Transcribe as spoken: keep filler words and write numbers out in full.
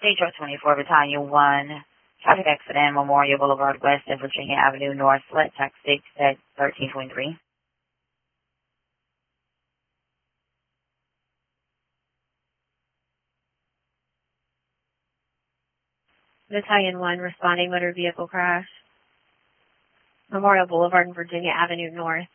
Detroit twenty-four, Battalion one, traffic accident, Memorial Boulevard West and Virginia Avenue North, select tax six at thirteen twenty-three. Battalion one, responding motor vehicle crash. Memorial Boulevard and Virginia Avenue North.